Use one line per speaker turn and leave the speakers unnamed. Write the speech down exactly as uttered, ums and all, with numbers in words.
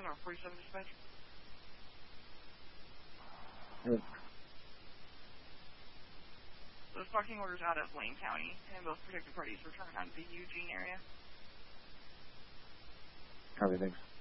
or forty-seven dispatch.
Yes.
Those parking orders out of Lane County, and both protected parties return out of the Eugene area.
Copy, thanks.